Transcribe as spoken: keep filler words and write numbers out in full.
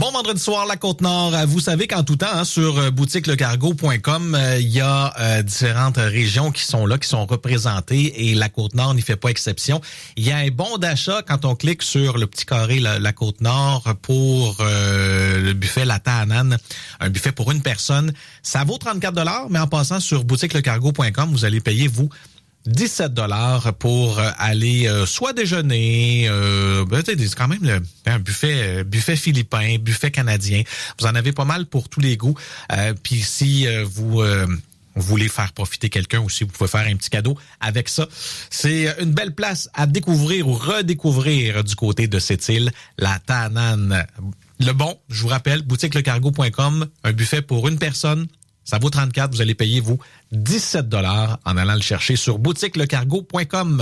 Bon vendredi soir, la Côte-Nord. Vous savez qu'en tout temps, hein, sur boutique le cargo point com, il euh, y a euh, différentes régions qui sont là, qui sont représentées, et la Côte-Nord n'y fait pas exception. Il y a un bon d'achat quand on clique sur le petit carré la, la Côte-Nord pour euh, le buffet La Tahanane, un buffet pour une personne. Ça vaut trente-quatre dollars, mais en passant sur boutique le cargo point com, vous allez payer, vous, dix-sept dollars pour aller euh, soit déjeuner, euh, ben, c'est quand même le, un buffet euh, buffet philippin, buffet canadien. Vous en avez pas mal pour tous les goûts. Euh, Puis si euh, vous euh, voulez faire profiter quelqu'un aussi, vous pouvez faire un petit cadeau avec ça. C'est une belle place à découvrir ou redécouvrir du côté de cette île, la Tahanane. Le bon, je vous rappelle, boutique le cargo point com, un buffet pour une personne. Ça vaut trente-quatre, vous allez payer, vous, dix-sept dollars en allant le chercher sur boutique le cargo point com.